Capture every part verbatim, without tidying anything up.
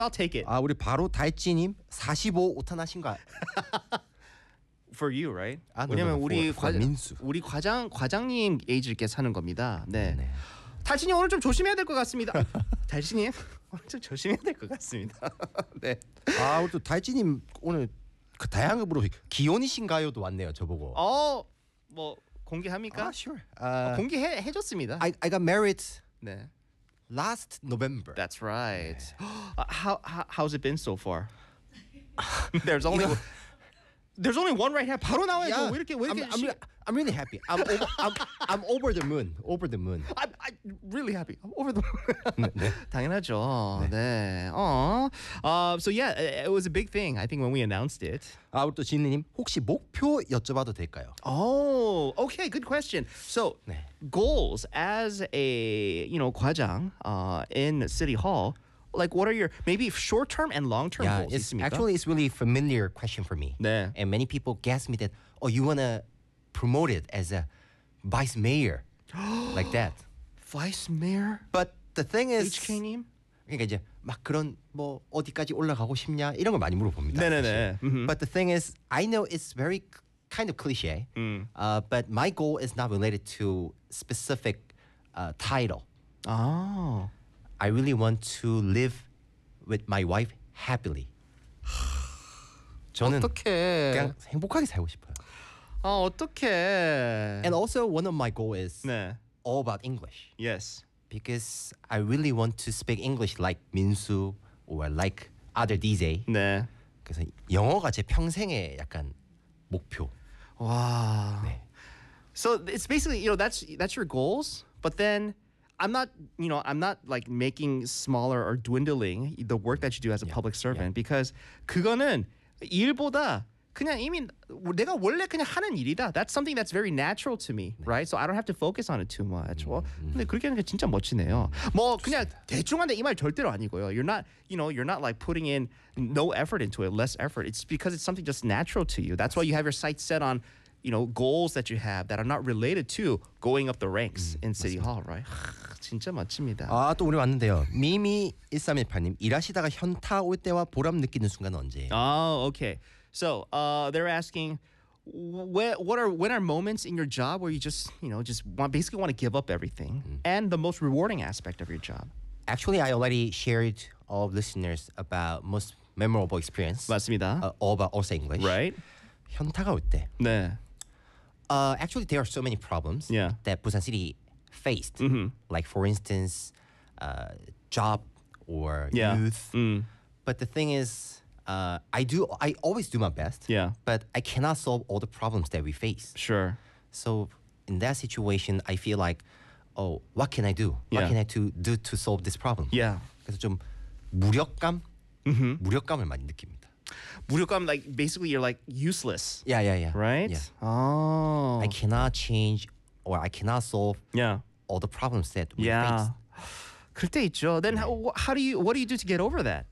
I'll take it. 아 우리 바로 달찌님 사십오 오타 나신가? For you, right? 아, no, 왜냐면 no, no, 우리 for- for 과, 민수. 우리 과장 과장님 에이지께서 하는 겁니다. 네. 네. 달신이 오늘 좀 조심해야 될 것 같습니다. 달신이 오늘 좀 조심해야 될 것 같습니다. 네. 아 우리 또 달찌님 오늘 그 다양한 부로 기혼이신가요도 왔네요 저보고. 어, 뭐 공개합니까? 아 sure. 아, 어, 공개해 해줬습니다. I I got married 네. last November. That's right. Uh, how, how how's it been so far? There's only there's only one right here. 바로 나와야죠. 왜 이렇게 왜 I'm, 이렇게 I'm, 시- re- I'm really happy. I'm over, I'm, I'm over the moon. Over the moon. I'm, I'm really happy. I'm over the 당연하죠. 네. 어. Uh, so yeah, it was a big thing. I think when we announced it. 아 우리 또 지은님 혹시 목표 여쭤봐도 될까요? Oh, okay, good question. So, 네. goals as a, you know, 과장 uh, in City Hall, like what are your maybe short-term and long-term Yeah, goals? it's 있습니까? actually it's really familiar question for me. 네. And many people guess me that oh you wanna promote it as a vice mayor like that. Vice Mayor But the thing is 에이치케이님? 그러니까 이제 막 그런 뭐 어디까지 올라가고 싶냐 이런 걸 많이 물어봅니다. 네네네. 사실. Mhm. But the thing is, I know it's very k- kind of cliche. Uh, but my goal is not related to specific uh, title. 아. I really want to live with my wife happily. 저는 어떡해. 그냥 행복하게 살고 싶어요. 아, 어떡해. And also one of my goal is 네. all about English. Yes. Because I really want to speak English like Minsu or like other 디제이. 네. 그래서 영어가 제 평생의 약간 목표. 와. 네. So it's basically, you know, that's that's your goals, but then I'm not, you know, I'm not like making smaller or dwindling the work that you do as a public servant because 그거는 일보다 그냥 이미 내가 원래 그냥 하는 일이다. That's something that's very natural to me, right? So I don't have to focus on it too much. 뭐, 근데 그렇게 하는 게 진짜 멋지네요. 뭐 그냥 대충 한데 이 말 절대로 아니고요. You're not, you know, you're not like putting in no effort into it, less effort. It's because it's something just natural to you. That's why you have your sights set on, you know, goals that you have that are not related to going up the ranks in City Hall, right? 진짜 멋집니다. 아 또 우리 왔는데요. 미미 일삼일팔님 일하시다가 현타 올 때와 보람 느끼는 순간은 언제예요? Oh, okay. So uh, they're asking, wh- what are when are moments in your job where you just you know just want basically want to give up everything and the most rewarding aspect of your job? Actually, I already shared all of listeners about most memorable experience. 맞습니다. Uh, all about also English. Right? 현타가 올 때. 네. Uh, actually, there are so many problems Yeah. that Busan City faced. Like, for instance, uh, job or Yeah. youth. Mm. But the thing is, uh, I do. I always do my best. Yeah. But I cannot solve all the problems that we face. Sure. So in that situation, I feel like, oh, what can I do? Yeah. What can I to do to solve this problem? Yeah. 그래서 좀 무력감, 무력감을 많이 느낍니다. 무력감, like basically you're like useless, Yeah, yeah, yeah. right? Yeah. Oh. I cannot change or I cannot solve Yeah. all the problems that we Yeah. face. 그럴 때 있죠. Then how, how do you what do you do to get over that?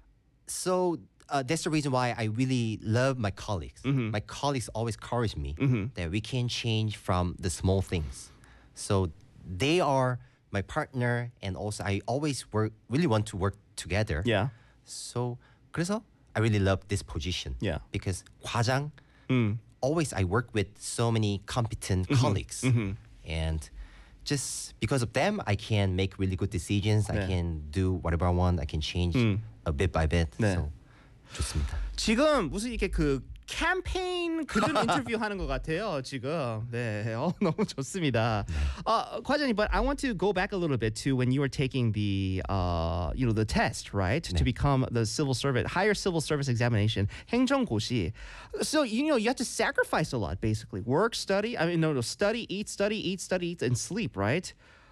So uh, that's the reason why I really love my colleagues. My colleagues always encourage me that we can change from the small things. So they are my partner, and also I always work really want to work together. Yeah. So 그래서 I really love this position. Yeah. Because 과장, always I work with so many competent colleagues, and just because of them, I can make really good decisions. I 네. can do whatever I want. I can change a bit by bit. 네. So 좋습니다. 지금 무슨 이렇게 그 캠페인 그런 인터뷰 하는 것 같아요 지금. 네, 어, 너무 좋습니다. Uh, 과장님, but I want to go back a little bit to when you were taking the, uh, you know, the test, right, to become the civil servant, higher civil service examination, 행정고시. So you know you have to sacrifice a lot, basically. Work, study. I mean, no, no, study, eat, study, eat, study, eat, and sleep, right?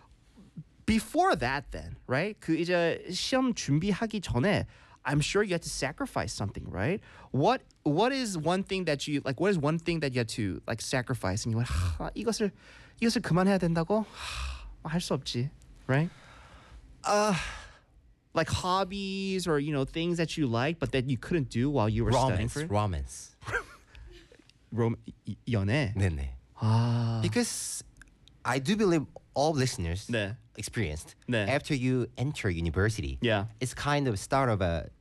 Before that, then, right? 그 이제 시험 준비하기 전에. I'm sure you had to sacrifice something, right? What what is one thing that you like? What is one thing that you had to like sacrifice? And you went, 하, 이것을 이것을 그만해야 된다고? 할 수 없지, right? Uh, Like hobbies or you know things that you like, but that you couldn't do while you were studying romance, for it. romance. Rom, 이- 연애. 네네. 아, Because I do believe all listeners 네. experienced 네. after you enter university. Yeah. It's kind of start of a